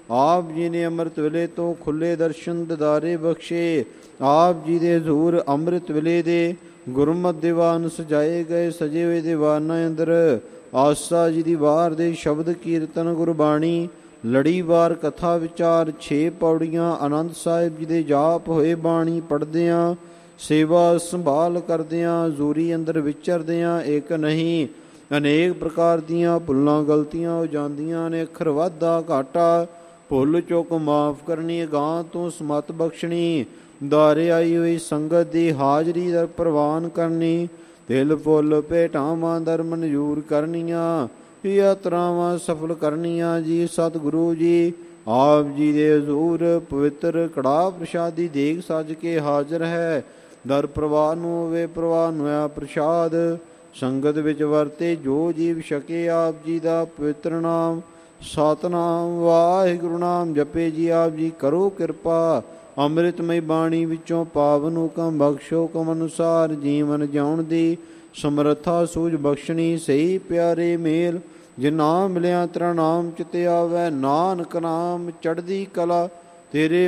ਆਪ ਜੀ ਨੇ ਅੰਮ੍ਰਿਤ ਵੇਲੇ ਤੋਂ ਖੁੱਲੇ ਦਰਸ਼ਨ ਦਿਦਾਰੇ ਬਖਸ਼ੇ। ਆਪ ਜੀ ਦੇ ਹਜ਼ੂਰ ਅੰਮ੍ਰਿਤ ਵੇਲੇ ਦੇ ਗੁਰਮਤਿ ਦੀਵਾਨ ਸਜਾਏ ਗਏ। ਸਜੇ ਹੋਏ ਦੀਵਾਨਾਂ ਅੰਦਰ ਆਸਾ ਜੀ ਦੀ ਵਾਰ ਦੇ ਸ਼ਬਦ ਕੀਰਤਨ ਗੁਰਬਾਣੀ ਲੜੀਵਾਰ ਕਥਾ ਵਿਚਾਰ 6 ਪੌੜੀਆਂ ਆਨੰਦ ਸਾਹਿਬ ਜੀ ਦੇ ਜਾਪ ਹੋਏ ਬਾਣੀ ਪੜ੍ਹਦਿਆਂ ਸੇਵਾ ਸੰਭਾਲ ਕਰਦਿਆਂ ਹਜ਼ੂਰੀ ਅੰਦਰ ਵਿਚਰਦਿਆਂ ਇੱਕ ਨਹੀਂ ਅਨੇਕ ਪ੍ਰਕਾਰ ਦੀਆਂ ਭੁੱਲਾਂ ਗਲਤੀਆਂ ਹੋ ਜਾਂਦੀਆਂ ਨੇ। ਅੱਖਰ ਵਾਧਾ ਘਾਟਾ ਭੁੱਲ ਚੁੱਕ ਮਾਫ ਕਰਨੀ, ਅਗਾਂਹ ਤੋਂ ਸਮਤ ਬਖਸ਼ਣੀ, ਦਾਰੇ ਆਈ ਹੋਈ ਸੰਗਤ ਦੀ ਹਾਜ਼ਰੀ ਦਰ ਪ੍ਰਵਾਨ ਕਰਨੀ, ਤਿਲ ਫੁੱਲ ਭੇਟਾਵਾਂ ਦਰ ਮਨਜ਼ੂਰ ਕਰਨੀਆਂ, ਯਾਤਰਾਵਾਂ ਸਫਲ ਕਰਨੀਆਂ। ਜੀ ਸਤਿਗੁਰੂ ਜੀ ਆਪ ਜੀ ਦੇ ਹਜ਼ੂਰ ਪਵਿੱਤਰ ਕੜਾਹ ਪ੍ਰਸ਼ਾਦੀ ਦੇਗ ਸੱਜ ਕੇ ਹਾਜ਼ਰ ਹੈ। ਦਰ ਪ੍ਰਵਾਨ ਨੂੰ ਹੋਵੇ ਪ੍ਰਵਾਨ ਹੋਇਆ ਪ੍ਰਸ਼ਾਦ ਸੰਗਤ ਵਿੱਚ ਵਰਤੇ ਜੋ ਜੀਵ ਛਕੇ। ਆਪ ਜੀ ਦਾ ਪਵਿੱਤਰ ਨਾਮ ਸਤਿਨਾਮ ਵਾਹਿਗੁਰੂ ਨਾਮ ਜਪੇ। ਜੀ ਆਪ ਜੀ ਕਰੋ ਕਿਰਪਾ ਅੰਮ੍ਰਿਤਮਈ ਬਾਣੀ ਵਿੱਚੋਂ ਪਾਵਨ ਹੁਕਮ ਬਖਸ਼ੋ। ਹੁਕਮ ਅਨੁਸਾਰ ਜੀਵਨ ਜਿਉਣ ਦੀ ਸਮਰੱਥਾ ਸੂਝ ਬਖਸ਼ਣੀ। ਸਹੀ ਪਿਆਰੇ ਮੇਲ ਜੇ ਨਾਮ ਮਿਲਿਆ ਤੇਰਾ ਨਾਮ ਚਿਤੇ ਆਵੈ। ਨਾਨਕ ਨਾਮ ਚੜ੍ਹਦੀ ਕਲਾ ਤੇਰੇ